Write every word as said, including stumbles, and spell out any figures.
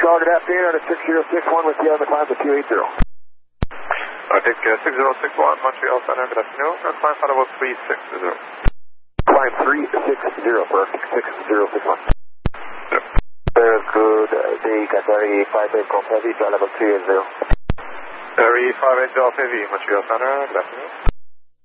Shaw, good afternoon, on a six zero six one with you on the climb to two eighty. Arctic uh, six zero six one, Montreal Center, good afternoon, and climb for level three six zero. Climb three six zero for Arctic six zero six one. Yep. Very good, the Qatari five eight Golf Heavy to level three eighty. Qatari five eight Golf Heavy, Montreal Center, good afternoon.